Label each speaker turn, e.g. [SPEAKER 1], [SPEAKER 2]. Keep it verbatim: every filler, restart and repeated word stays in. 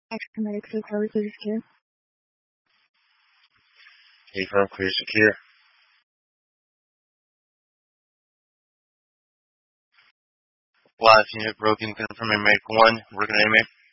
[SPEAKER 1] Extra Medical Services here.
[SPEAKER 2] Hey, from Clear Secure. Last unit broken, confirming make one. We're gonna make